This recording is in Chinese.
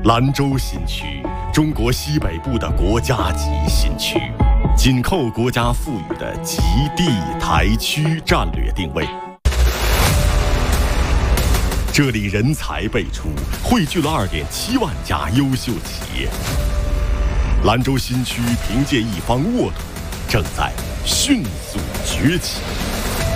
兰州新区，中国西北部的国家级新区，紧扣国家赋予的极地台区战略定位。这里人才辈出，汇聚了2.7万家优秀企业。兰州新区凭借一方沃土，正在迅速崛起。